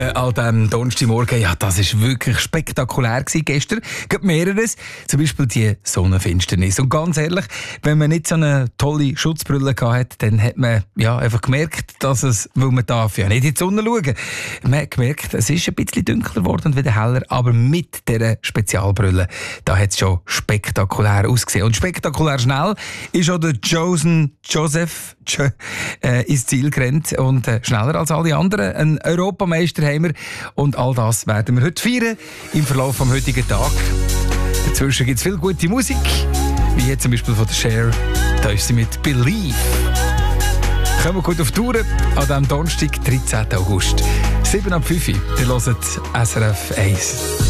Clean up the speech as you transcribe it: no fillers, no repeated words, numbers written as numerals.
An diesem Donnerstagmorgen, ja, das war wirklich spektakulär gewesen. Gestern gab mehreres, zum Beispiel die Sonnenfinsternis. Und ganz ehrlich, wenn man nicht so eine tolle Schutzbrille hatte, dann hat man ja einfach gemerkt, dass es, weil man darf ja nicht in die Sonne schauen, man hat gemerkt, es ist ein bisschen dunkler geworden und wieder heller, aber mit dieser Spezialbrille, da hat es schon spektakulär ausgesehen. Und spektakulär schnell ist auch der Joseph ins Ziel gerannt und schneller als alle anderen. Ein Europameister haben wir und all das werden wir heute feiern im Verlauf des heutigen Tages. Dazwischen gibt es viel gute Musik, wie jetzt zum Beispiel von der Cher. Da ist sie mit Believe. Kommen wir gut auf die Tour an diesem Donnerstag, 13. August. 7 ab 5 Uhr. Ihr hört SRF 1.